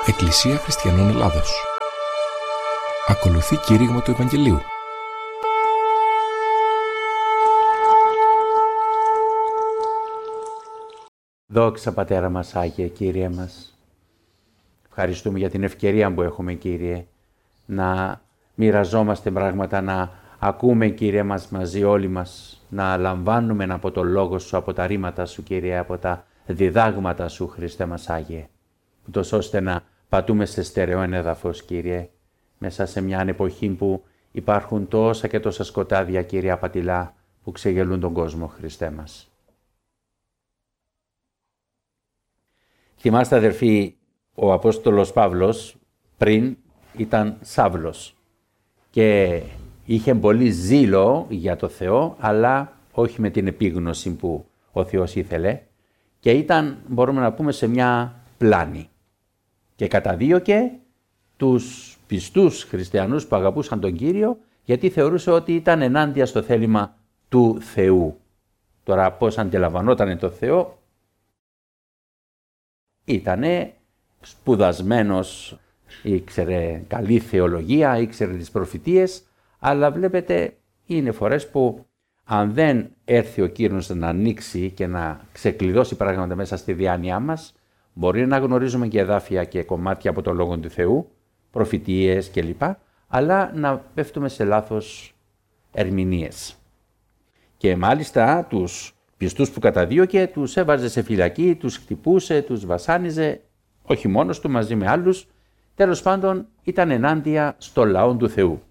Εκκλησία Χριστιανών Ελλάδος. Ακολουθεί κήρυγμα του Ευαγγελίου. Δόξα Πατέρα μας, Άγιε Κύριε μας. Ευχαριστούμε για την ευκαιρία που έχουμε, Κύριε, να μοιραζόμαστε πράγματα, να ακούμε, Κύριε μας, μαζί όλοι μας, να λαμβάνουμε από το Λόγο Σου, από τα ρήματα Σου, Κύριε, από τα διδάγματα Σου, Χριστέ μας Άγιε, ούτως ώστε να πατούμε σε στερεό έδαφος, Κύριε, μέσα σε μια εποχή που υπάρχουν τόσα και τόσα σκοτάδια, Κύριε, απατηλά, που ξεγελούν τον κόσμο, Χριστέ μας. Θυμάστε, αδερφοί, ο Απόστολος Παύλος πριν ήταν Σαύλος και είχε πολύ ζήλο για το Θεό, αλλά όχι με την επίγνωση που ο Θεός ήθελε, και ήταν, μπορούμε να πούμε, σε μια πλάνη και καταδίωκε τους πιστούς χριστιανούς που αγαπούσαν τον Κύριο, γιατί θεωρούσε ότι ήταν ενάντια στο θέλημα του Θεού. Τώρα πώς αντιλαμβανόταν το Θεό? Ήτανε σπουδασμένος, ήξερε καλή θεολογία, ήξερε τις προφητείες, αλλά βλέπετε είναι φορές που αν δεν έρθει ο Κύριος να ανοίξει και να ξεκλειδώσει πράγματα μέσα στη διάνοιά μας, μπορεί να γνωρίζουμε και εδάφια και κομμάτια από το Λόγο του Θεού, προφητείες κλπ, αλλά να πέφτουμε σε λάθος ερμηνείες. Και μάλιστα τους πιστούς που καταδίωκε τους έβαζε σε φυλακή, τους χτυπούσε, τους βασάνιζε, όχι μόνος του, μαζί με άλλους. Τέλος πάντων ήταν ενάντια στο λαό του Θεού.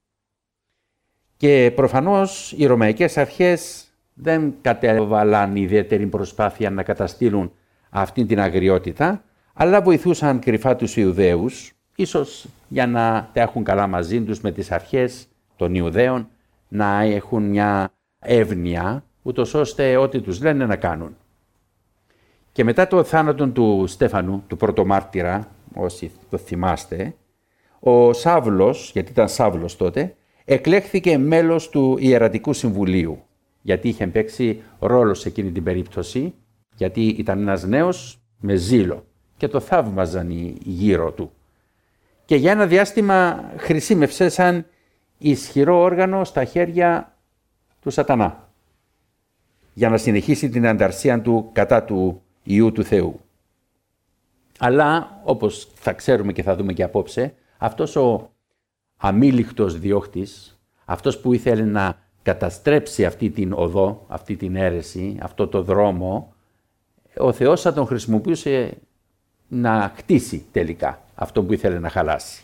Και προφανώς οι Ρωμαϊκές αρχές δεν κατέβαλαν ιδιαίτερη προσπάθεια να καταστήλουν αυτή την αγριότητα, αλλά βοηθούσαν κρυφά τους Ιουδαίους, ίσως για να τα έχουν καλά μαζί τους με τις αρχές των Ιουδαίων, να έχουν μια εύνοια, ούτως ώστε ό,τι τους λένε να κάνουν. Και μετά το θάνατο του Στέφανου, του πρωτομάρτυρα, όσοι το θυμάστε, ο Σαύλος, γιατί ήταν Σαύλος τότε, εκλέχθηκε μέλος του Ιερατικού Συμβουλίου, γιατί είχε παίξει ρόλο σε εκείνη την περίπτωση, γιατί ήταν ένας νέος με ζήλο και το θαύμαζαν οι γύρω του. Και για ένα διάστημα χρησιμεύσε σαν ισχυρό όργανο στα χέρια του Σατανά, για να συνεχίσει την ανταρσία του κατά του Υιού του Θεού. Αλλά, όπως θα ξέρουμε και θα δούμε και απόψε, αυτός ο αμήλικτος διώχτης, αυτός που ήθελε να καταστρέψει αυτή την οδό, αυτή την αίρεση, αυτό το δρόμο, ο Θεός θα τον χρησιμοποιούσε να χτίσει τελικά αυτό που ήθελε να χαλάσει.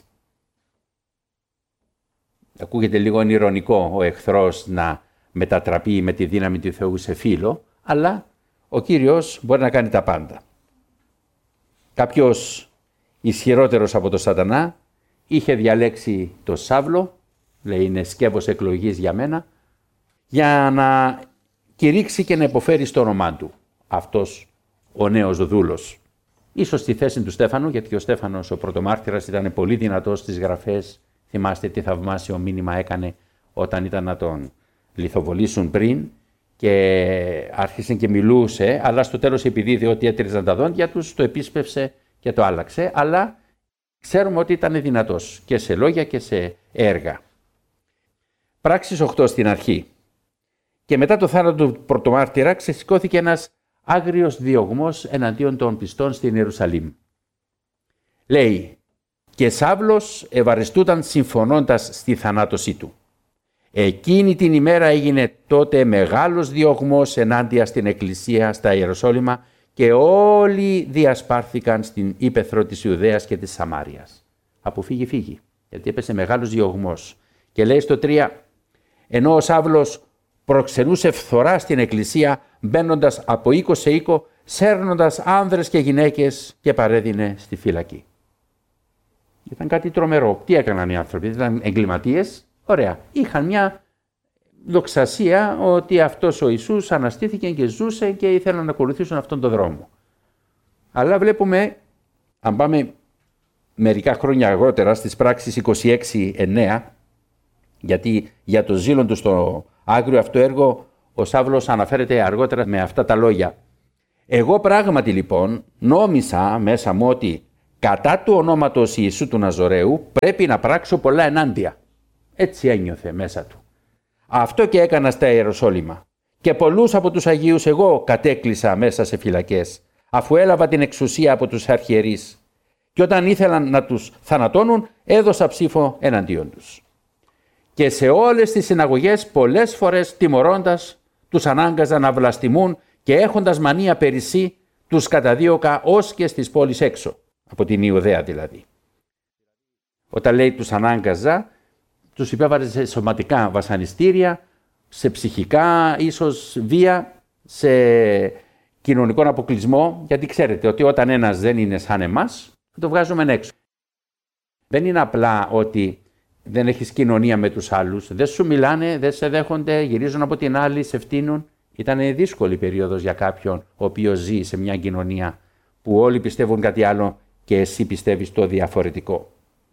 Ακούγεται λίγο ηρωνικό ο εχθρός να μετατραπεί με τη δύναμη του Θεού σε φίλο, αλλά ο Κύριος μπορεί να κάνει τα πάντα. Κάποιος ισχυρότερος από τον Σατανά είχε διαλέξει τον Σαύλο, λέει είναι σκεύος εκλογής για μένα, για να κηρύξει και να υποφέρει στο όνομά του αυτός ο νέος δούλος. Ίσως στη θέση του Στέφανου, γιατί ο Στέφανος ο πρωτομάρτυρας ήταν πολύ δυνατός στις γραφές. Θυμάστε τι θαυμάσιο μήνυμα έκανε όταν ήταν να τον λιθοβολήσουν πριν και άρχισε και μιλούσε, αλλά στο τέλος επειδή είδε ότι έτριζαν τα δόντια τους, το επίσπευσε και το άλλαξε, αλλά ξέρουμε ότι ήταν δυνατός και σε λόγια και σε έργα. Πράξεις 8 στην αρχή. Και μετά το θάνατο του πρωτομάρτυρα ξεσηκώθηκε ένας άγριος διωγμός εναντίον των πιστών στην Ιερουσαλήμ. Λέει, και Σαύλος ευαρεστούταν συμφωνώντας στη θανάτωσή του. Εκείνη την ημέρα έγινε τότε μεγάλος διωγμός ενάντια στην Εκκλησία στα Ιεροσόλυμα και όλοι διασπάρθηκαν στην ύπαιθρο της Ιουδαίας και της Σαμάριας. Φύγει, γιατί έπεσε μεγάλος διωγμός. Και λέει στο 3, ενώ ο Σαύλος προξενούσε φθορά στην Εκκλησία, μπαίνοντας από οίκο σε οίκο, σέρνοντας άνδρες και γυναίκες και παρέδινε στη φυλακή. Ήταν κάτι τρομερό. Τι έκαναν οι άνθρωποι? Ήταν εγκληματίες. Ωραία. Είχαν μια δοξασία ότι αυτός ο Ιησούς αναστήθηκε και ζούσε και ήθελαν να ακολουθήσουν αυτόν τον δρόμο. Αλλά βλέπουμε, αν πάμε μερικά χρόνια αργότερα, στις πράξεις 26:9, γιατί για το ζήλον του στο άγριο αυτό έργο, ο Σαύλος αναφέρεται αργότερα με αυτά τα λόγια. Εγώ πράγματι λοιπόν νόμισα μέσα μου ότι Κατά του ονόματος Ιησού του Ναζωραίου πρέπει να πράξω πολλά ενάντια. Έτσι ένιωθε μέσα του. Αυτό και έκανα στα Ιεροσόλυμα. Και πολλούς από τους Αγίους εγώ κατέκλεισα μέσα σε φυλακές, αφού έλαβα την εξουσία από τους αρχιερείς. Και όταν ήθελαν να τους θανατώνουν, έδωσα ψήφο εναντίον τους. Και σε όλες τις συναγωγές πολλές φορές τιμωρώντας, τους ανάγκαζα να βλαστημούν και έχοντας μανία περισσή, τους καταδίωκα ως και στις πόλεις έξω, από την Ιουδαία δηλαδή. Όταν λέει τους ανάγκαζα, τους υπέβαλε σε σωματικά βασανιστήρια, σε ψυχικά ίσως βία, σε κοινωνικό αποκλεισμό, γιατί ξέρετε ότι όταν ένας δεν είναι σαν εμάς, το βγάζουμε έξω. Δεν είναι απλά ότι δεν έχεις κοινωνία με τους άλλους, δεν σου μιλάνε, δεν σε δέχονται, γυρίζουν από την άλλη, σε φτύνουν. Ήταν δύσκολη περίοδος για κάποιον ο οποίος ζει σε μια κοινωνία που όλοι πιστεύουν κάτι άλλο και εσύ πιστεύεις το διαφορετικό.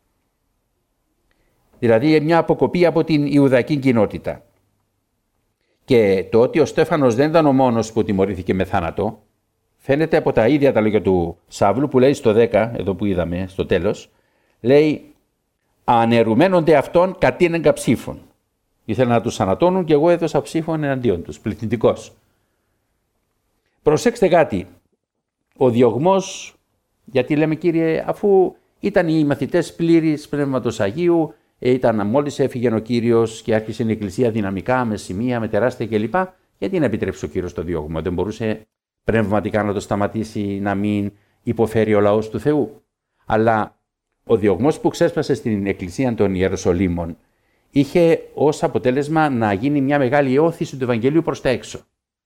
Δηλαδή μια αποκοπή από την Ιουδαϊκή κοινότητα. Και το ότι ο Στέφανος δεν ήταν ο μόνος που τιμωρήθηκε με θάνατο, φαίνεται από τα ίδια τα λόγια του Σαύλου που λέει στο 10, εδώ που είδαμε στο τέλος, λέει «Αναιρουμένονται αυτόν κατήνεγκα ψήφων». Ήθελαν να τους θανατώνουν και εγώ έδωσα ψήφων εναντίον τους, πληθυντικός. Προσέξτε κάτι, ο διωγμός, γιατί λέμε Κύριε, αφού ήταν οι μαθητές πλήρης Πνεύματος Αγίου, μόλις έφυγε ο Κύριος και άρχισε η Εκκλησία δυναμικά, με σημεία, με τεράστια κλπ. Γιατί να επιτρέψει ο Κύριος το διώγμα, δεν μπορούσε πνευματικά να το σταματήσει, να μην υποφέρει ο λαός του Θεού. Αλλά ο διωγμός που ξέσπασε στην Εκκλησία των Ιεροσολύμων είχε ως αποτέλεσμα να γίνει μια μεγάλη όθηση του Ευαγγελίου προς τα έξω.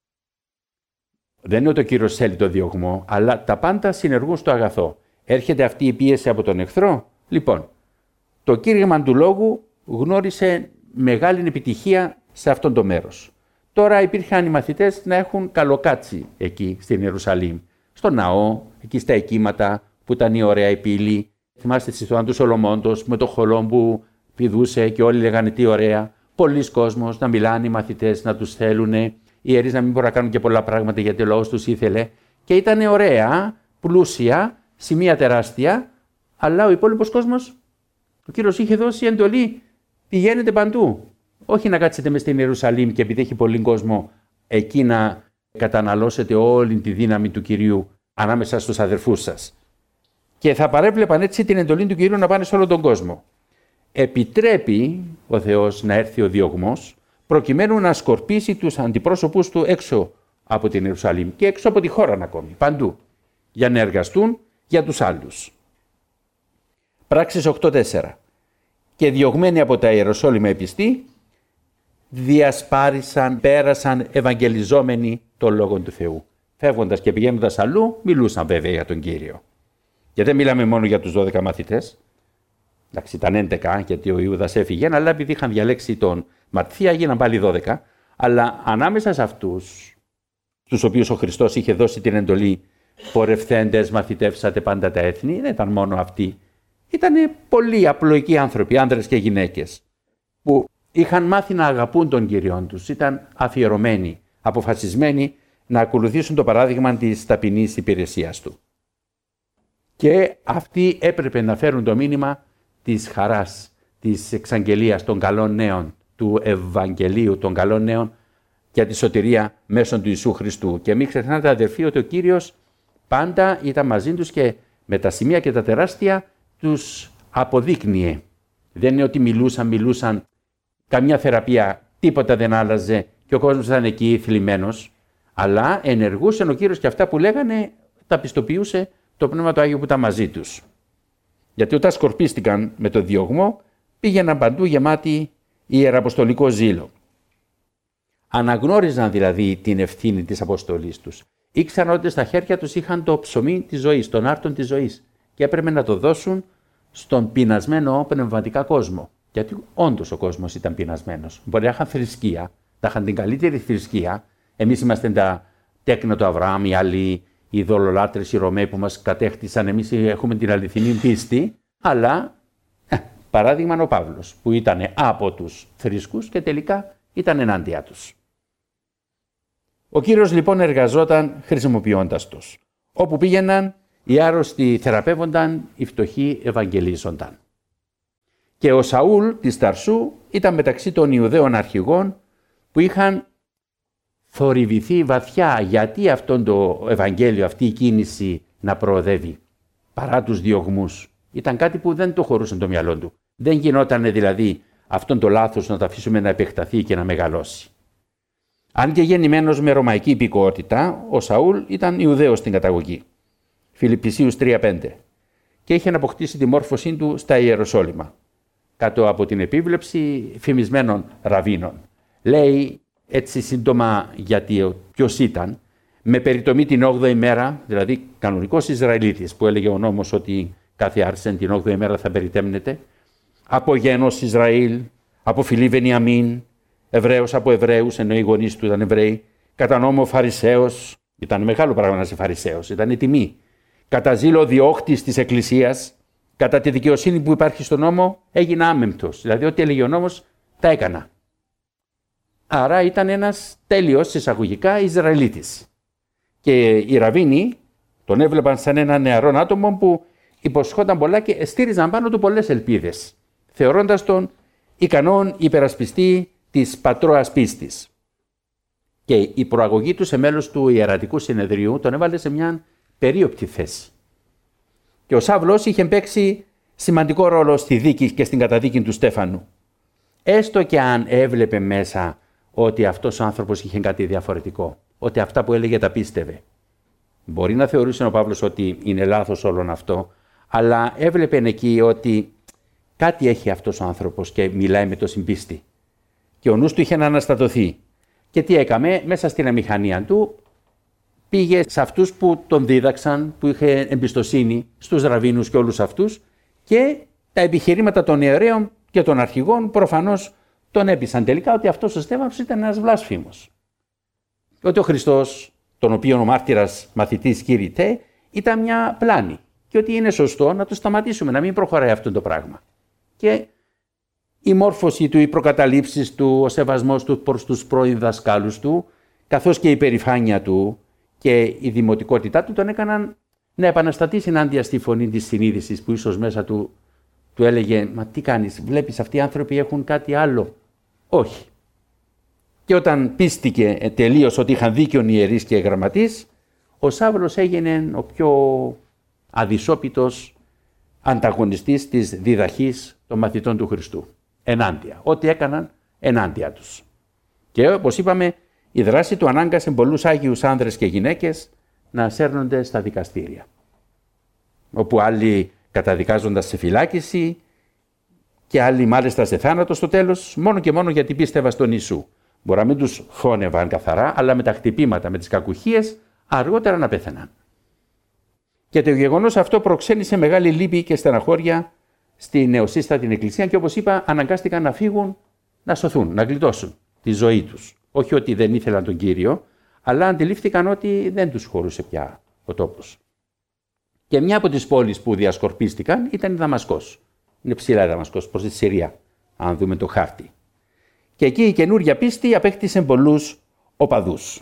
Δεν είναι ότι ο Κύριος θέλει το διωγμό, αλλά τα πάντα συνεργούν στο αγαθό. Έρχεται αυτή η πίεση από τον εχθρό. Λοιπόν, το κήρυγμα του λόγου γνώρισε μεγάλη επιτυχία σε αυτόν το μέρος. Τώρα υπήρχαν οι μαθητές να έχουν καλοκάτσει εκεί στην Ιερουσαλήμ, στο ναό, εκεί στα εκείματα που ήταν η ωραία η πύλη. Θυμάστε τη ιστορία του Σολομώντος με το χολό που πηδούσε και όλοι λέγανε τι ωραία. Πολλοί κόσμος να μιλάνε οι μαθητές, να τους θέλουν, οι ιερείς να μην μπορούν να κάνουν και πολλά πράγματα γιατί ο λαός τους ήθελε. Και ήταν ωραία, πλούσια, σημεία τεράστια, αλλά ο υπόλοιπος κόσμος, ο Κύριος είχε δώσει εντολή, πηγαίνετε παντού. Όχι να κάτσετε μες στην Ιερουσαλήμ και επειδή έχει πολύ κόσμο εκεί να καταναλώσετε όλη τη δύναμη του Κυρίου ανάμεσα στους αδερφούς σας. Και θα παρέβλεπαν έτσι την εντολή του Κυρίου να πάνε σε όλο τον κόσμο. Επιτρέπει ο Θεός να έρθει ο διωγμός προκειμένου να σκορπίσει τους αντιπρόσωπους του έξω από την Ιερουσαλήμ και έξω από τη χώρα ακόμη, παντού, για να εργαστούν για τους άλλους. Πράξεις 8.4. Και διωγμένοι από τα Ιεροσόλυμα επιστοί, διασπάρισαν, πέρασαν ευαγγελιζόμενοι τον Λόγο του Θεού. Φεύγοντας και πηγαίνοντας αλλού, μιλούσαν βέβαια για τον Κύριο. Και δεν μιλάμε μόνο για τους 12 μαθητές. Εντάξει, ήταν 11 γιατί ο Ιούδας έφυγε, αλλά επειδή είχαν διαλέξει τον Ματθία, έγιναν πάλι 12. Αλλά ανάμεσα σε αυτούς, στους οποίους ο Χριστός είχε δώσει την εντολή, πορευθέντες, μαθητεύσατε πάντα τα έθνη, δεν ήταν μόνο αυτοί. Ήταν πολλοί απλοϊκοί άνθρωποι, άνδρες και γυναίκες, που είχαν μάθει να αγαπούν τον Κύριον τους, ήταν αφιερωμένοι, αποφασισμένοι να ακολουθήσουν το παράδειγμα της ταπεινής υπηρεσίας του. Και αυτοί έπρεπε να φέρουν το μήνυμα της χαράς, της εξαγγελίας των καλών νέων, του Ευαγγελίου των καλών νέων για τη σωτηρία μέσω του Ιησού Χριστού. Και μην ξεχνάτε αδερφοί ότι ο Κύριος πάντα ήταν μαζί τους και με τα σημεία και τα τεράστια τους αποδείκνυε. Δεν είναι ότι μιλούσαν, καμιά θεραπεία, τίποτα δεν άλλαζε και ο κόσμος ήταν εκεί θλιμμένος, αλλά ενεργούσε ο Κύριος και αυτά που λέγανε τα πιστοποιούσε το Πνεύμα του Άγιο που ήταν μαζί τους. Γιατί όταν σκορπίστηκαν με το διωγμό, πήγαιναν παντού γεμάτοι ιεραποστολικό ζήλο. Αναγνώριζαν δηλαδή την ευθύνη της αποστολής τους. Ήξεραν ότι στα χέρια τους είχαν το ψωμί της ζωής, τον άρτον της ζωής και έπρεπε να το δώσουν στον πεινασμένο πνευματικά κόσμο. Γιατί όντως ο κόσμος ήταν πεινασμένος. Μπορεί να είχαν θρησκεία, να είχαν την καλύτερη θρησκεία. Εμείς είμαστε τα τέκνα του Αβραάμ, οι άλλοι, οι ειδωλολάτρες, οι Ρωμαίοι που μας κατέχτησαν. Εμείς έχουμε την αληθινή πίστη. Αλλά, παράδειγμα ο Παύλος, που ήταν από τους θρησκούς και τελικά ήταν ενάντια τους. Ο Κύριος λοιπόν εργαζόταν χρησιμοποιώντας τους. Όπου πήγαιναν, οι άρρωστοι θεραπεύονταν, οι φτωχοί ευαγγελίζονταν. Και ο Σαούλ της Ταρσού ήταν μεταξύ των Ιουδαίων αρχηγών που είχαν θορυβηθεί βαθιά γιατί αυτό το Ευαγγέλιο, αυτή η κίνηση να προοδεύει παρά τους διωγμούς. Ήταν κάτι που δεν το χωρούσε το μυαλό του. Δεν γινόταν δηλαδή αυτόν το λάθος να το αφήσουμε να επεκταθεί και να μεγαλώσει. Αν και γεννημένος με ρωμαϊκή υπηκότητα, ο Σαούλ ήταν Ιουδαίος στην καταγωγή. Φιλιππισίους 3:5. Και είχε αποκτήσει τη μόρφωσή του στα Ιεροσόλυμα, κάτω από την επίβλεψη φημισμένων ραβίνων. Λέει έτσι σύντομα γιατί ποιος ήταν, με περιτομή την 8η μέρα, δηλαδή κανονικός Ισραηλίτης, που έλεγε ο νόμος ότι κάθε άρσεν την 8η μέρα θα περιτέμνεται, από γένος Ισραήλ, από φυλή Βενιαμίν, Εβραίος από Εβραίους, ενώ οι γονείς του ήταν Εβραίοι, κατά νόμο Φαρισαίος, ήταν μεγάλο πράγμα να είσαι Φαρισαίος, ήταν η τιμή. Κατά ζήλο διώχτης της Εκκλησίας, κατά τη δικαιοσύνη που υπάρχει στον νόμο, έγινα άμεμπτος. Δηλαδή, ό,τι έλεγε ο νόμος, τα έκανα. Άρα ήταν ένας τέλειος εισαγωγικά Ισραηλίτης. Και οι ραβίνοι τον έβλεπαν σαν έναν νεαρό άτομο που υποσχόταν πολλά και στήριζαν πάνω του πολλές ελπίδες, θεωρώντας τον ικανόν υπερασπιστή της πατρόας πίστης. Και η προαγωγή του σε μέλος του Ιερατικού Συνεδρίου τον έβαλε σε μια περίοπτη θέση. Και ο Σαύλος είχε παίξει σημαντικό ρόλο στη δίκη και στην καταδίκη του Στέφανου. Έστω και αν έβλεπε μέσα ότι αυτός ο άνθρωπος είχε κάτι διαφορετικό, ότι αυτά που έλεγε τα πίστευε. Μπορεί να θεωρούσε ο Παύλος ότι είναι λάθος όλο αυτό, αλλά έβλεπε εκεί ότι κάτι έχει αυτός ο άνθρωπος και μιλάει με το συμπίστη. Και ο νους του είχε να αναστατωθεί. Και τι έκαμε, μέσα στην αμηχανία του, πήγε σε αυτούς που τον δίδαξαν, που είχε εμπιστοσύνη, στους ραβίνους και όλους αυτούς, και τα επιχειρήματα των ιερέων και των αρχηγών προφανώς τον έπεισαν τελικά ότι αυτός ο Στέφανος ήταν ένας βλάσφημος. Ότι ο Χριστός, τον οποίο ο μάρτυρας μαθητής κήρυτε, ήταν μια πλάνη και ότι είναι σωστό να το σταματήσουμε, να μην προχωράει αυτό το πράγμα. Και η μόρφωση του, οι προκαταλήψεις του, ο σεβασμός του προς τους πρώην δασκάλους του, καθώς και η περηφάνεια του και η δημοτικότητά του τον έκαναν να επαναστατήσει ενάντια στη φωνή της συνείδησης που ίσως μέσα του έλεγε «Μα τι κάνεις, βλέπεις αυτοί οι άνθρωποι έχουν κάτι άλλο». Όχι. Και όταν πίστηκε τελείως ότι είχαν δίκιο οι ιερείς και οι γραμματείς, ο Σαύλος έγινε ο πιο αδυσόπιτος ανταγωνιστής της διδαχής των μαθητών του Χριστού. Ενάντια. Ό,τι έκαναν ενάντια τους. Και όπως είπαμε, η δράση του ανάγκασε πολλούς άγιους άνδρες και γυναίκες να σέρνονται στα δικαστήρια. Όπου άλλοι καταδικάζοντας σε φυλάκιση και άλλοι μάλιστα σε θάνατο στο τέλος, μόνο και μόνο γιατί πίστευαν στον Ιησού. Μπορεί να μην τους φώνευαν καθαρά, αλλά με τα χτυπήματα, με τις κακουχίες, αργότερα να πέθαναν. Και το γεγονός αυτό προξένησε μεγάλη λύπη και στεναχώρια στη νεοσύστατη εκκλησία και όπως είπα, αναγκάστηκαν να φύγουν, να σωθούν, να γλιτώσουν τη ζωή τους. Όχι ότι δεν ήθελαν τον Κύριο, αλλά αντιλήφθηκαν ότι δεν τους χωρούσε πια ο τόπος. Και μια από τις πόλεις που διασκορπίστηκαν ήταν η Δαμασκός. Είναι ψηλά η Δαμασκός, προς τη Συρία, αν δούμε το χάρτη. Και εκεί η καινούρια πίστη απέκτησε πολλούς οπαδούς.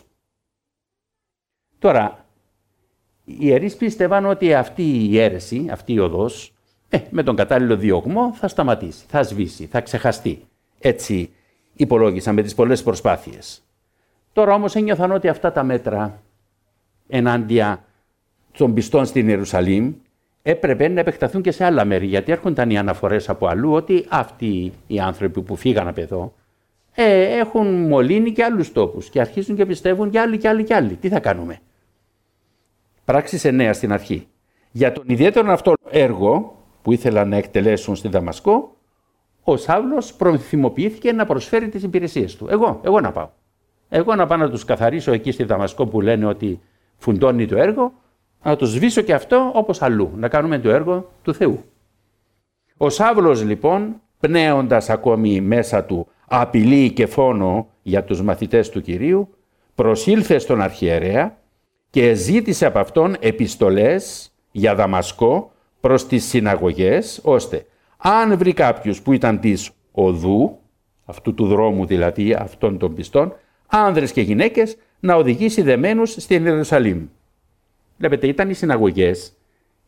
Τώρα, οι ιερείς πίστευαν ότι αυτή η αίρεση, αυτή η οδός, με τον κατάλληλο διωγμό θα σταματήσει, θα σβήσει, θα ξεχαστεί. Έτσι υπολόγισαν με τις πολλές προσπάθειες. Τώρα όμως ένιωθαν ότι αυτά τα μέτρα ενάντια των πιστών στην Ιερουσαλήμ έπρεπε να επεκταθούν και σε άλλα μέρη, γιατί έρχονταν οι αναφορές από αλλού ότι αυτοί οι άνθρωποι που φύγαν από εδώ έχουν μολύνει και άλλους τόπους και αρχίζουν και πιστεύουν και άλλοι και άλλοι και άλλοι. Τι θα κάνουμε? Πράξεις 9 στην αρχή. Για τον ιδιαίτερο αυτό έργο που ήθελαν να εκτελέσουν στη Δαμασκό, ο Σαύλος προθυμοποιήθηκε να προσφέρει τις υπηρεσίες του. Εγώ να πάω. Εγώ να πάω να τους καθαρίσω εκεί στη Δαμασκό που λένε ότι φουντώνει το έργο, να τους σβήσω και αυτό όπως αλλού, να κάνουμε το έργο του Θεού. Ο Σαύλος λοιπόν, πνέοντας ακόμη μέσα του απειλή και φόνο για τους μαθητές του Κυρίου, προσήλθε στον αρχιερέα και ζήτησε από αυτόν επιστολές για Δαμασκό προς τις συναγωγές, ώστε αν βρει κάποιους που ήταν της οδού, αυτού του δρόμου δηλαδή, αυτών των πιστών, άνδρες και γυναίκες, να οδηγήσει δεμένους στην Ιερουσαλήμ. Βλέπετε, ήταν οι συναγωγές,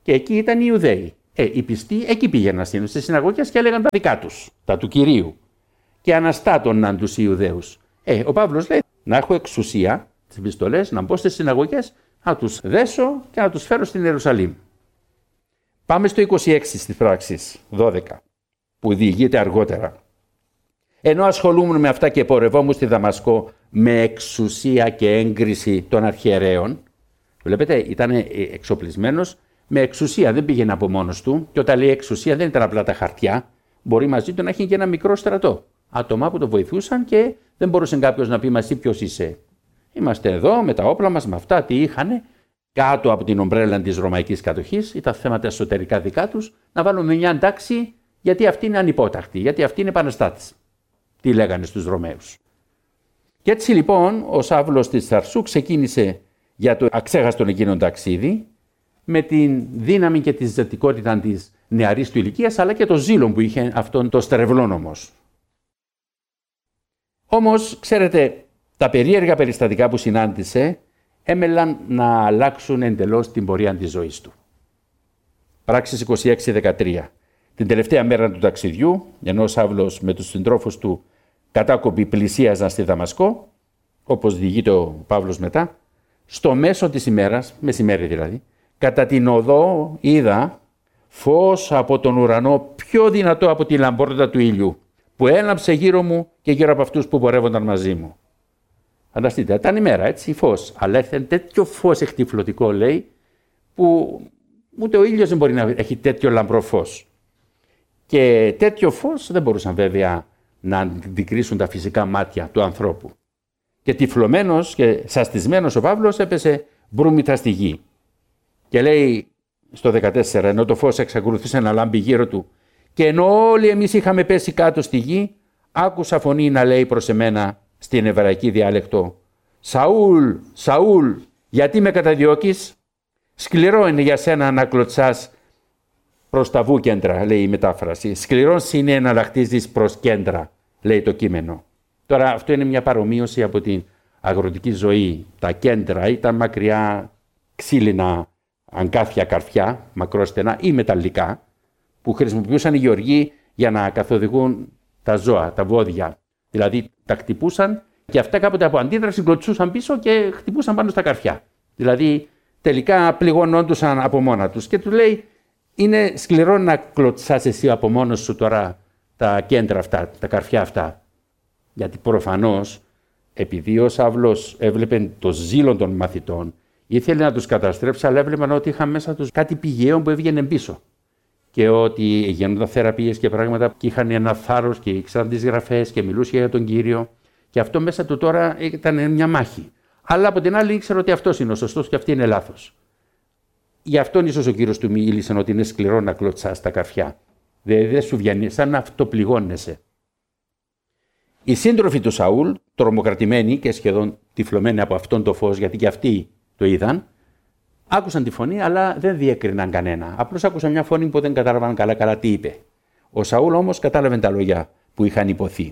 Και εκεί ήταν οι Ιουδαίοι. Οι πιστοί εκεί πήγαιναν στις συναγωγές και έλεγαν τα δικά τους, τα του Κυρίου. Και αναστάτωναν τους Ιουδαίους. Ο Παύλος λέει να έχω εξουσία, τις επιστολές, να μπω στις συναγωγές, να τους δέσω και να τους φέρω στην Ιερουσαλήμ. Πάμε στο 26 στις πράξεις, 12, που διηγείται αργότερα. Ενώ ασχολούμουν με αυτά και πορευόμουν στη Δαμασκό με εξουσία και έγκριση των αρχιερέων, βλέπετε, ήταν εξοπλισμένος με εξουσία, δεν πήγαινε από μόνος του. Και όταν λέει εξουσία, δεν ήταν απλά τα χαρτιά. Μπορεί μαζί του να έχει και ένα μικρό στρατό. Άτομα που το βοηθούσαν και δεν μπορούσε κάποιος να πει μα εσύ ποιος είσαι. Είμαστε εδώ με τα όπλα μας, με αυτά τι είχαν, κάτω από την ομπρέλα της ρωμαϊκής κατοχής, ή τα θέματα εσωτερικά δικά τους, να βάλουμε μια τάξη, γιατί αυτοί είναι ανυπότακτοι, γιατί αυτοί είναι επαναστάτες. Τι λέγανε στους Ρωμαίους. Και έτσι λοιπόν ο Σαύλος της Ταρσού ξεκίνησε για το αξέχαστον εκείνον ταξίδι, με την δύναμη και τη ζητικότητα της νεαρής του ηλικίας, αλλά και το ζήλο που είχε αυτόν το στρεβλόν όμως. Όμως, ξέρετε, τα περίεργα περιστατικά που συνάντησε έμελαν να αλλάξουν εντελώς την πορεία της ζωής του. Πράξεις 26-13. Την τελευταία μέρα του ταξιδιού, ενώ ο Σαύλος με τους συντρόφους του κατάκοποι πλησίαζαν στη Δαμασκό, όπως διηγείται ο Παύλος μετά, στο μέσο της ημέρας, μεσημέρι δηλαδή, κατά την οδό είδα φως από τον ουρανό πιο δυνατό από τη λαμπρότητα του ήλιου, που έλαμψε γύρω μου και γύρω από αυτούς που πορεύονταν μαζί μου. Φανταστείτε, ήταν ημέρα, έτσι, φως. Αλλά έρθει τέτοιο φως εκτυφλωτικό, λέει, που ούτε ο ήλιος δεν μπορεί να έχει τέτοιο λαμπρό φως. Και τέτοιο φως δεν μπορούσαν βέβαια να αντικρίσουν τα φυσικά μάτια του ανθρώπου. Και τυφλωμένος και σαστισμένος ο Παύλος έπεσε μπρούμητα στη γη. Και λέει στο 14, ενώ το φως εξακολουθούσε να λάμπει γύρω του, και ενώ όλοι εμείς είχαμε πέσει κάτω στη γη, άκουσα φωνή να λέει προς εμένα στην εβραϊκή διάλεκτο, «Σαούλ, Σαούλ, γιατί με καταδιώκεις? Σκληρό είναι για σένα να κλωτσάς προς τα βούκεντρα», λέει η μετάφραση. «Σκληρός είναι να λαχτίζεις προς κέντρα», λέει το κείμενο. Τώρα αυτό είναι μια παρομοίωση από την αγροτική ζωή. Τα κέντρα ήταν μακριά ξύλινα αγκάθια καρφιά, μακρόστενα ή μεταλλικά, που χρησιμοποιούσαν οι γεωργοί για να καθοδηγούν τα ζώα, τα βόδια. Δηλαδή τα χτυπούσαν και αυτά κάποτε από αντίδραση κλωτσούσαν πίσω και χτυπούσαν πάνω στα καρφιά. Δηλαδή τελικά πληγωνόντουσαν από μόνα τους. Και του λέει, είναι σκληρό να κλωτσάς εσύ από μόνος σου τώρα τα κέντρα αυτά, τα καρφιά αυτά. Γιατί προφανώς, επειδή ο Σαύλος έβλεπε το ζήλο των μαθητών, ήθελε να τους καταστρέψει, αλλά έβλεπαν ότι είχαν μέσα τους κάτι πηγαίο που έβγαινε πίσω. Και ότι γίνονταν θεραπείες και πράγματα και είχαν ένα θάρρος και ήξεραν τις γραφές και μιλούσε για τον Κύριο. Και αυτό μέσα του τώρα ήταν μια μάχη. Αλλά από την άλλη ήξερε ότι αυτός είναι ο σωστός και αυτή είναι λάθος. Γι' αυτόν ίσως ο Κύριος του μίλησε ότι είναι σκληρό να κλωτσάς τα καρφιά. Δεν σου βγαίνει, σαν να αυτοπληγώνεσαι. Οι σύντροφοι του Σαούλ, τρομοκρατημένοι και σχεδόν τυφλωμένοι από αυτόν το φως, γιατί και αυτοί το είδαν, άκουσαν τη φωνή, αλλά δεν διέκριναν κανένα. Απλώς άκουσαν μια φωνή που δεν κατάλαβαν καλά τι είπε. Ο Σαούλ όμως κατάλαβε τα λόγια που είχαν υποθεί.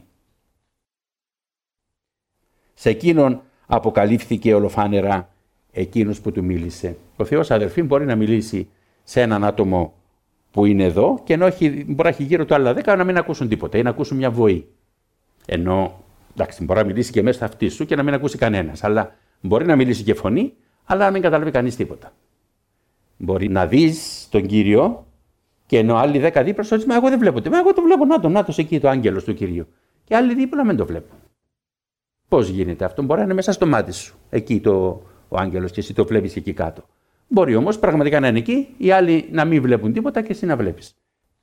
Σε εκείνον αποκαλύφθηκε ολοφάνερα εκείνος που του μίλησε. Ο Θεός, αδερφοί, μπορεί να μιλήσει σε έναν άτομο που είναι εδώ και ενώ μπορεί να έχει γύρω του άλλα 10 να μην ακούσουν τίποτα ή να ακούσουν μια βοή. Ενώ, εντάξει, μπορεί να μιλήσει και μέσα αυτή σου και να μην ακούσει κανένας. Αλλά μπορεί να μιλήσει και φωνή, αλλά να μην καταλάβει κανείς τίποτα. Μπορεί να δεις τον Κύριο και ενώ άλλοι 10 δίπλα σου, μα εγώ δεν βλέπω. Μα εγώ το βλέπω, νάτος εκεί το άγγελος του Κυρίου. Και άλλοι δίπλα δεν το βλέπουν. Πώς γίνεται αυτό? Μπορεί να είναι μέσα στο μάτι σου, εκεί ο άγγελος και εσύ το βλέπεις εκεί κάτω. Μπορεί όμως πραγματικά να είναι εκεί, οι άλλοι να μην βλέπουν τίποτα και εσύ να βλέπεις.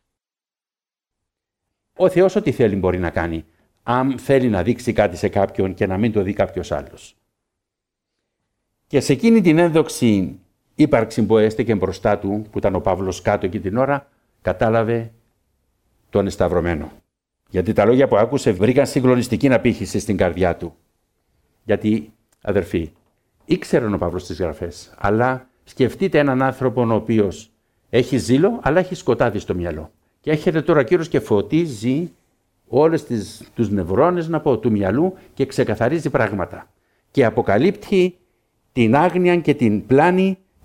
Ο Θεός ό,τι θέλει μπορεί να κάνει, αν θέλει να δείξει κάτι σε κάποιον και να μην το δει κάποιος άλλος. Και σε εκείνη την ένδοξη ύπαρξη που έστεκε μπροστά του, που ήταν ο Παύλος κάτω εκεί την ώρα, κατάλαβε τον εσταυρωμένο. Γιατί τα λόγια που άκουσε βρήκαν συγκλονιστική απήχηση στην καρδιά του. Γιατί, αδερφοί, ήξερε ο Παύλος τις γραφές, αλλά σκεφτείτε έναν άνθρωπο ο οποίος έχει ζήλο, αλλά έχει σκοτάδι στο μυαλό. Και έρχεται τώρα ο Κύριος και φωτίζει όλες τους νευρώνες του μυαλού και ξεκαθαρίζει πράγματα. Και αποκαλύπτει την άγνοια και την πλάνη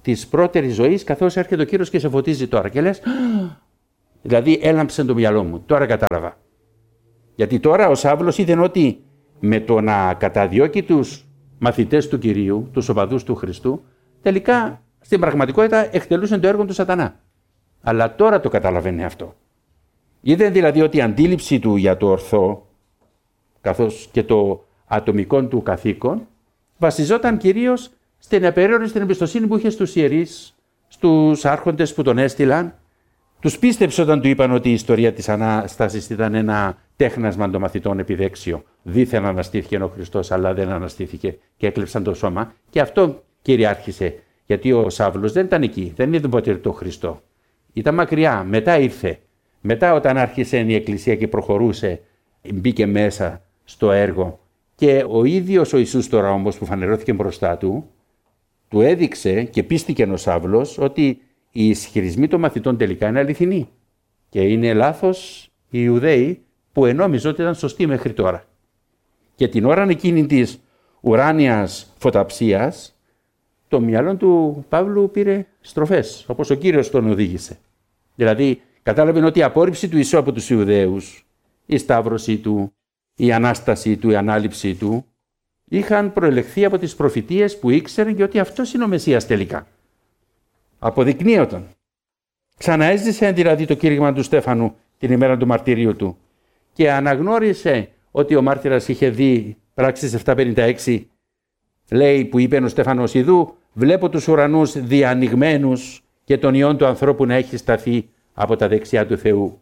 της πρώτερης ζωής, καθώς έρχεται ο Κύριος και σε φωτίζει τώρα. Και λες, δηλαδή έλαμψε το μυαλό μου, τώρα κατάλαβα. Γιατί τώρα ο Σαύλος είδε ότι με το να καταδιώκει τους μαθητές του Κυρίου, τους οπαδούς του Χριστού, τελικά στην πραγματικότητα εκτελούσαν το έργο του Σατανά. Αλλά τώρα το καταλαβαίνει αυτό. Είδε δηλαδή ότι η αντίληψη του για το ορθό, καθώς και το ατομικό του καθήκον, βασιζόταν κυρίως στην απεριόριστη εμπιστοσύνη που είχε στους ιερείς, στους άρχοντες που τον έστειλαν. Τους πίστεψε όταν του είπαν ότι η ιστορία της Ανάστασης ήταν ένα τέχνασμα των μαθητών επιδέξιο. Δήθεν αναστήθηκε ο Χριστός, αλλά δεν αναστήθηκε και έκλεψαν το σώμα. Και αυτό κυριάρχησε, γιατί ο Σαύλος δεν ήταν εκεί, δεν είδε ποτέ τον Χριστό. Ήταν μακριά, μετά ήρθε. Μετά όταν άρχισε η Εκκλησία και προχωρούσε, μπήκε μέσα στο έργο. Και ο ίδιος ο Ιησούς τώρα όμως που φανερώθηκε μπροστά του, του έδειξε και πίστηκε ο Σαύλος ότι οι ισχυρισμοί των μαθητών τελικά είναι αληθινοί. Και είναι λάθος οι Ιουδαίοι που ενόμιζαν ότι ήταν σωστοί μέχρι τώρα. Και την ώρα εκείνη της ουράνιας φωταψίας, το μυαλό του Παύλου πήρε στροφές, όπως ο Κύριος τον οδήγησε. Δηλαδή, κατάλαβε ότι η απόρριψη του Ιησού από τους Ιουδαίους, η σταύρωση του, η Ανάσταση του, η ανάληψη του, είχαν προελεχθεί από τις προφητείες που ήξεραν και ότι αυτός είναι ο Μεσσίας τελικά. Αποδεικνύονταν. Ξαναέζησε δηλαδή το κήρυγμα του Στέφανου την ημέρα του μαρτυρίου του και αναγνώρισε ότι ο μάρτυρας είχε δει, πράξεις 756, λέει που είπε ο Στέφανος, «Ιδού βλέπω τους ουρανούς διανοιγμένους και τον Υιόν του ανθρώπου να έχει σταθεί από τα δεξιά του Θεού».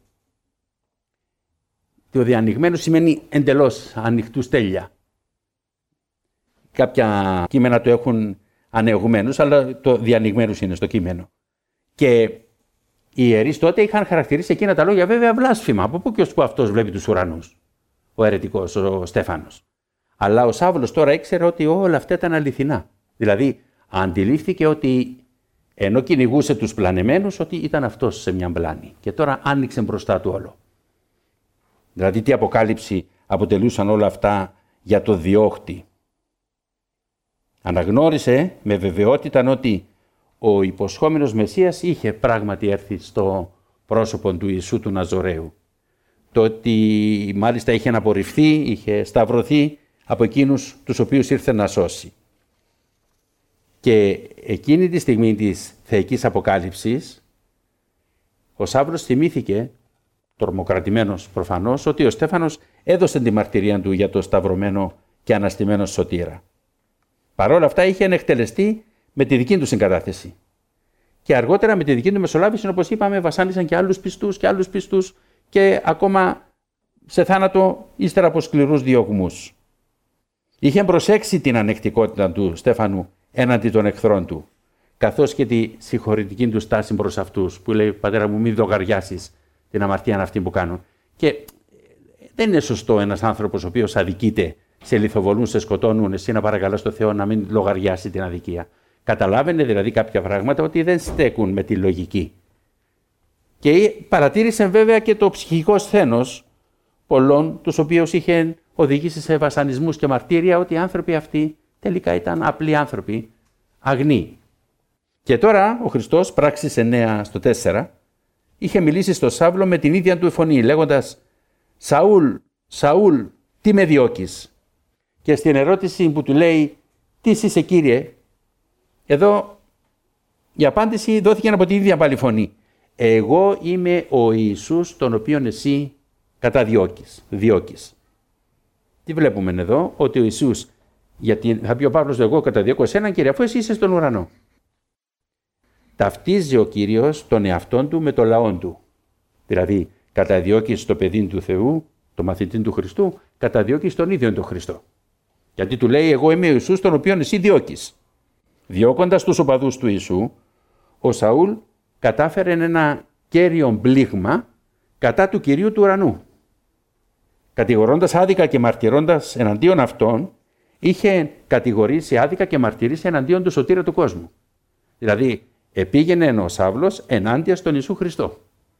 Το διανοιγμένο σημαίνει εντελώς ανοιχτού στέλια. Κάποια κείμενα το έχουν ανεωγμένους, αλλά το διανοιγμένους είναι στο κείμενο. Και οι ιερείς τότε είχαν χαρακτηρίσει εκείνα τα λόγια βέβαια βλάσφημα. Από πού και ως που αυτός βλέπει τους ουρανούς, ο αιρετικός, ο Στέφανος. Αλλά ο Σαύλος τώρα ήξερε ότι όλα αυτά ήταν αληθινά. Δηλαδή αντιλήφθηκε ότι ενώ κυνηγούσε τους πλανεμένους, ότι ήταν αυτός σε μια πλάνη. Και τώρα άνοιξε μπροστά του όλο. Δηλαδή τι αποκάλυψη αποτελούσαν όλα αυτά για το διώχτη. Αναγνώρισε με βεβαιότητα ότι ο υποσχόμενος Μεσσίας είχε πράγματι έρθει στο πρόσωπο του Ιησού του Ναζωραίου. Το ότι μάλιστα είχε απορριφθεί, είχε σταυρωθεί από εκείνους τους οποίους ήρθε να σώσει. Και εκείνη τη στιγμή της θεϊκής αποκάλυψης, ο Σαύλος θυμήθηκε, τρομοκρατημένος προφανώς, ότι ο Στέφανος έδωσε τη μαρτυρία του για το σταυρωμένο και αναστημένο σωτήρα. Παρ' όλα αυτά είχε εκτελεστεί με τη δική του συγκατάθεση. Και αργότερα με τη δική του μεσολάβηση, όπως είπαμε, βασάνισαν και άλλους πιστούς και ακόμα σε θάνατο ύστερα από σκληρούς διωγμούς. Είχε προσέξει την ανεκτικότητα του Στέφανου έναντι των εχθρών του, καθώς και τη συγχωρητική του στάση προς αυτούς, που λέει «Πατέρα μου, μην λογαριάσεις την αμαρτία αυτή που κάνουν». Και δεν είναι σωστό ένας άνθρωπος ο οποίος αδικείται, σε λιθοβολούν, σε σκοτώνουν, εσύ να παρακαλάς τον Θεό να μην λογαριάσει την αδικία. Καταλάβαινε δηλαδή κάποια πράγματα ότι δεν στέκουν με τη λογική. Και παρατήρησε βέβαια και το ψυχικό σθένος πολλών, τους οποίους είχε οδηγήσει σε βασανισμούς και μαρτύρια, ότι οι άνθρωποι αυτοί τελικά ήταν απλοί άνθρωποι, αγνοί. Και τώρα ο Χριστός, πράξεις 9 στο 4, είχε μιλήσει στο Σαύλο με την ίδια του φωνή, λέγοντας «Σαούλ, Σαούλ, τι με διώκεις?» Και στην ερώτηση που του λέει «Τι είσαι Κύριε?», εδώ η απάντηση δόθηκε από την ίδια πάλι φωνή. «Εγώ είμαι ο Ιησούς τον οποίον εσύ διώκεις». Τι βλέπουμε εδώ? Ότι ο Ιησούς, γιατί θα πει ο Παύλος, εγώ καταδιώκω εσέναν Κύριε, αφού εσύ είσαι στον ουρανό. Ταυτίζει ο Κύριος τον εαυτόν του με το λαόν του. Δηλαδή καταδιώκεις το παιδί του Θεού, το μαθητή του Χριστού, καταδιώκεις τον ίδιο τον Χριστό. Γιατί του λέει εγώ είμαι ο Ιησούς τον οποίον εσύ διώκεις. Διώκοντας τους οπαδούς του Ιησού, ο Σαούλ κατάφερε ένα κέριο πλήγμα κατά του Κυρίου του ουρανού. Κατηγορώντας άδικα και μαρτυρώντας εναντίον αυτών, είχε κατηγορήσει άδικα και μαρτυρήσει εναντίον του σωτήρα του κόσμου. Δηλαδή, επήγαινε ο Σαύλος ενάντια στον Ιησού Χριστό.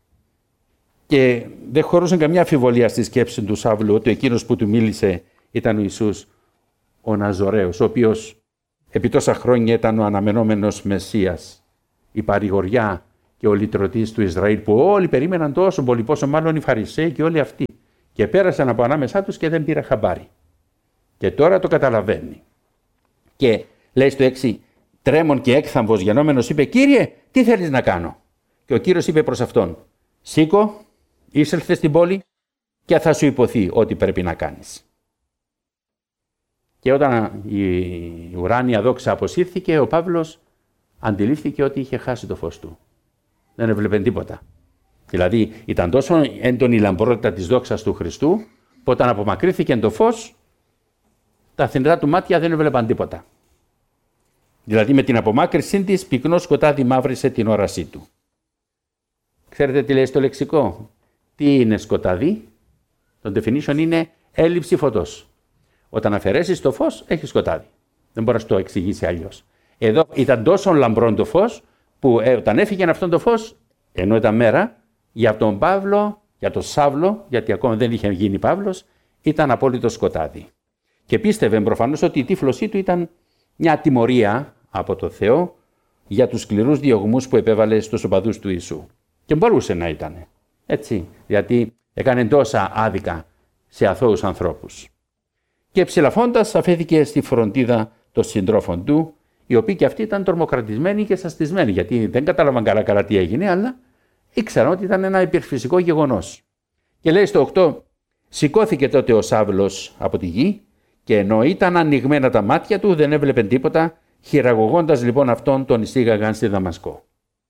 Και δεν χωρούσε καμιά αμφιβολία στη σκέψη του Σαύλου ότι εκείνος που του μίλησε ήταν ο Ιησούς ο Ναζωραίος, ο οποίος επί τόσα χρόνια ήταν ο αναμενόμενος Μεσσίας, η παρηγοριά και ο λυτρωτής του Ισραήλ που όλοι περίμεναν τόσο πολύ, πόσο μάλλον οι Φαρισαίοι και όλοι αυτοί, και πέρασαν από ανάμεσά τους και δεν πήρα χαμπάρι. Και τώρα το καταλαβαίνει. Και λέει στο 6, τρέμον και έκθαμβος γενόμενος είπε, «Κύριε, τι θέλεις να κάνω?» Και ο Κύριος είπε προς αυτόν, «Σήκω, εισέλθε στην πόλη και θα σου υποθεί ό,τι πρέπει να κάνεις». Και όταν η ουράνια δόξα αποσύρθηκε, ο Παύλος αντιλήφθηκε ότι είχε χάσει το φως του. Δεν έβλεπε τίποτα. Δηλαδή ήταν τόσο έντονη η λαμπρότητα της δόξας του Χριστού, που όταν απομακρύθηκε το φως, τα θνητά του μάτια δεν έβλεπαν τίποτα. Δηλαδή με την απομάκρυσή της, πυκνό σκοτάδι μαύρισε την όρασή του. Ξέρετε τι λέει στο λεξικό? Τι είναι σκοτάδι? Το definition είναι έλλειψη φωτός. Όταν αφαιρέσεις το φως, έχει σκοτάδι. Δεν μπορεί να το εξηγήσει αλλιώς. Εδώ ήταν τόσο λαμπρό το φως, που όταν έφυγε αυτό το φως, ενώ ήταν μέρα, για τον Παύλο, για τον Σάβλο, γιατί ακόμα δεν είχε γίνει Παύλος, ήταν απόλυτο σκοτάδι. Και πίστευε προφανώς ότι η τύφλωσή του ήταν μια τιμωρία από το Θεό για τους σκληρούς διωγμούς που επέβαλε στους οπαδούς του Ιησού. Και μπορούσε να ήταν έτσι, γιατί έκανε τόσα άδικα σε αθώους ανθρώπους. Και ψηλαφώντας αφέθηκε στη φροντίδα των συντρόφων του, οι οποίοι και αυτοί ήταν τρομοκρατισμένοι και σαστισμένοι, γιατί δεν κατάλαβαν καλά τι έγινε, αλλά ήξεραν ότι ήταν ένα υπερφυσικό γεγονός. Και λέει στο 8, σηκώθηκε τότε ο Σάβλος από τη γη και ενώ ήταν ανοιγμένα τα μάτια του δεν έβλεπε τίποτα, χειραγωγώντας λοιπόν αυτόν τον εισήγαγαν στη Δαμασκό.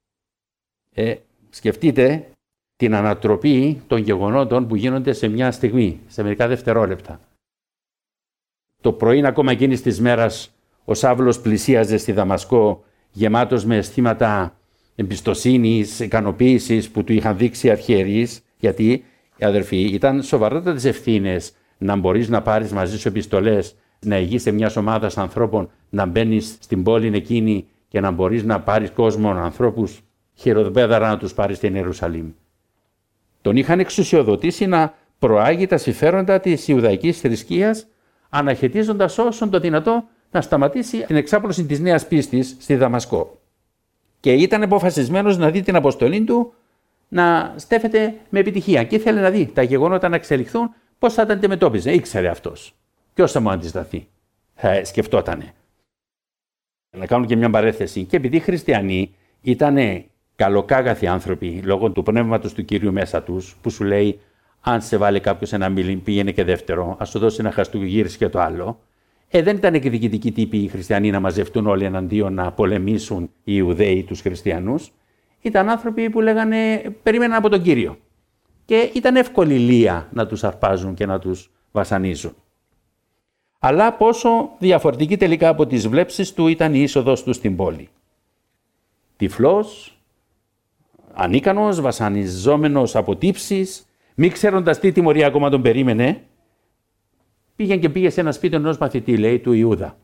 Σκεφτείτε την ανατροπή των γεγονότων που γίνονται σε μια στιγμή, σε μερικά δευτερόλεπτα. Το πρωί ακόμα εκείνης της μέρας ο Σάβλος πλησίαζε στη Δαμασκό γεμάτος με αισθήματα εμπιστοσύνης, ικανοποίησης που του είχαν δείξει οι αρχιερείς, γιατί αδερφοί ήταν σοβαρότατες ευθύνες να μπορείς να πάρεις μαζί σου επιστολές, να ηγείσαι μιας ομάδας ανθρώπων, να μπαίνεις στην πόλη εκείνη και να μπορείς να πάρεις κόσμο, ανθρώπους χειροπέδαρα να τους πάρεις στην Ιερουσαλήμ. Τον είχαν εξουσιοδοτήσει να προάγει τα συμφέροντα της Ιουδαϊκής θρησκείας, αναχαιτίζοντας όσον το δυνατό να σταματήσει την εξάπλωση της νέας πίστης στη Δαμασκό. Και ήταν αποφασισμένος να δει την αποστολή του να στέφεται με επιτυχία. Και ήθελε να δει τα γεγονότα να εξελιχθούν, πώς θα τα αντιμετώπιζε. Ήξερε αυτός. Ποιος θα μου αντισταθεί? Σκεφτότανε. Να κάνουν και μια παρέθεση. Και επειδή οι χριστιανοί ήταν καλοκάγαθοι άνθρωποι λόγω του πνεύματος του Κυρίου μέσα τους, που σου λέει, αν σε βάλει κάποιος ένα μήλιν, πήγαινε και δεύτερο, ας σου δώσει ένα χαστούκι, γύρισε και το άλλο. Δεν ήταν εκδικητικοί τύποι οι χριστιανοί να μαζευτούν όλοι εναντίον να πολεμήσουν οι Ιουδαίοι τους χριστιανούς. Ήταν άνθρωποι που λέγανε, περίμεναν από τον Κύριο. Και ήταν εύκολη λία να τους αρπάζουν και να τους βασανίζουν. Αλλά πόσο διαφορετική τελικά από τις βλέψεις του ήταν η είσοδος του στην πόλη. Τυφλός, ανίκανος, βασανιζόμενος από τύψεις, μη ξέροντας τι τιμωρία ακόμα τον περίμενε, πήγε σε ένα σπίτι ενός μαθητή, λέει, του Ιούδα.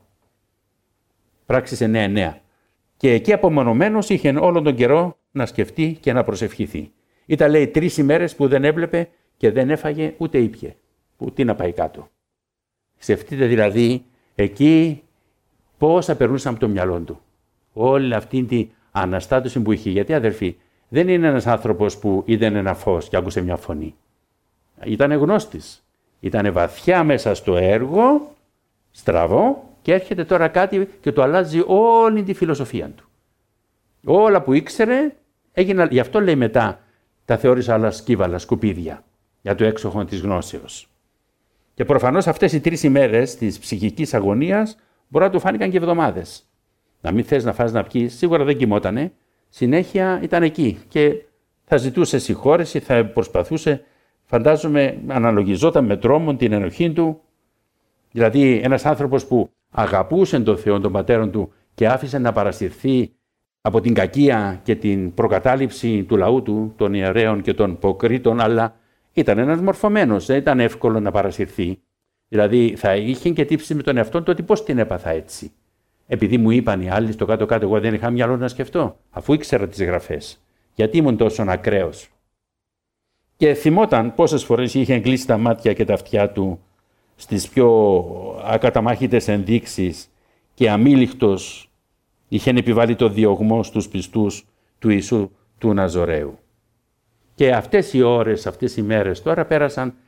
Πράξεις 9-9. Και εκεί απομονωμένος είχε όλον τον καιρό να σκεφτεί και να προσευχηθεί. Ήταν, λέει, 3 ημέρες που δεν έβλεπε και δεν έφαγε ούτε ήπιε. Που τι να πάει κάτω. Σκεφτείτε δηλαδή εκεί πόσα περνούσαν από το μυαλό του. Όλη αυτή την αναστάτωση που είχε. Γιατί αδερφοί, δεν είναι ένας άνθρωπος που είδε ένα φως και άκουσε μια φωνή. Ήταν γνώστης. Ήταν βαθιά μέσα στο έργο, στραβό, και έρχεται τώρα κάτι και του αλλάζει όλη τη φιλοσοφία του. Όλα που ήξερε, γι' αυτό λέει μετά, τα θεώρησα άλλα σκύβαλα, σκουπίδια, για το έξοχο της γνώσεως. Και προφανώς αυτές οι 3 ημέρες της ψυχικής αγωνίας μπορεί να του φάνηκαν και εβδομάδες. Να μην θες να φας να πιείς, σίγουρα δεν κοιμότανε, συνέχεια ήταν εκεί και θα ζητούσε συγχώρεση, θα προσπαθούσε, φαντάζομαι, αναλογιζόταν με τρόμον την ενοχή του. Δηλαδή ένας άνθρωπος που αγαπούσε τον Θεό, τον πατέρον του και άφησε να παρασυρθεί από την κακία και την προκατάληψη του λαού του, των ιερέων και των υποκρίτων, αλλά ήταν ένας μορφωμένος, δεν ήταν εύκολο να παρασυρθεί. Δηλαδή θα είχε και τύψει με τον εαυτόν του ότι πώς την έπαθα έτσι. Επειδή μου είπαν οι άλλοι στο κάτω-κάτω, εγώ δεν είχα μυαλό να σκεφτώ, αφού ήξερα τις γραφές. Γιατί ήμουν τόσο ακραίος? Και θυμόταν πόσες φορές είχε κλείσει τα μάτια και τα αυτιά του στις πιο ακαταμάχητες ενδείξεις και αμήλικτος είχε επιβάλει το διωγμό στους πιστούς του Ιησού του Ναζωραίου. Και αυτές οι ώρες, αυτές οι μέρες τώρα πέρασαν